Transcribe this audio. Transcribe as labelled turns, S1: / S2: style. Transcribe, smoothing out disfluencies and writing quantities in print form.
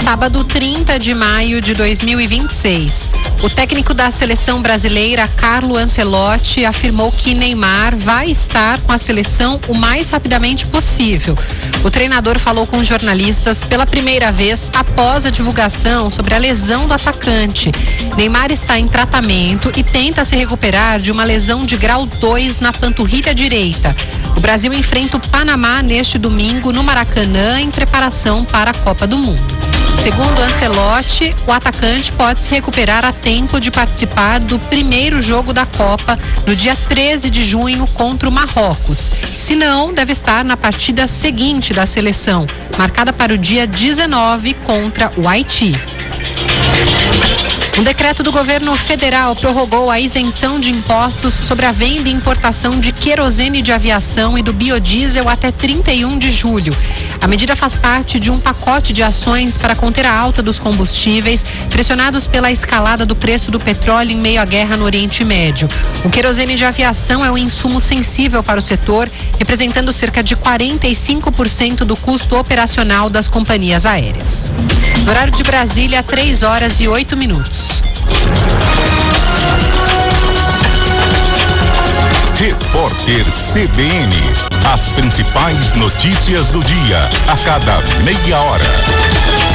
S1: sábado 30 de maio de 2026. O técnico da seleção brasileira, Carlo Ancelotti, afirmou que Neymar vai estar com a seleção o mais rapidamente possível. O treinador falou com jornalistas pela primeira vez após a divulgação sobre a lesão do atacante. Neymar está em tratamento e tenta se recuperar de uma lesão de grau 2 na panturrilha direita. O Brasil enfrenta o Panamá neste domingo no Maracanã em preparação para a Copa do Mundo. Segundo Ancelotti, o atacante pode se recuperar a tempo de participar do primeiro jogo da Copa no dia 13 de junho contra o Marrocos. Se não, deve estar na partida seguinte da seleção, marcada para o dia 19 contra o Haiti. Um decreto do governo federal prorrogou a isenção de impostos sobre a venda e importação de querosene de aviação e do biodiesel até 31 de julho. A medida faz parte de um pacote de ações para conter a alta dos combustíveis, pressionados pela escalada do preço do petróleo em meio à guerra no Oriente Médio. O querosene de aviação é um insumo sensível para o setor, representando cerca de 45% do custo operacional das companhias aéreas. No horário de Brasília, 3h08.
S2: Repórter CBN. As principais notícias do dia, a cada meia hora.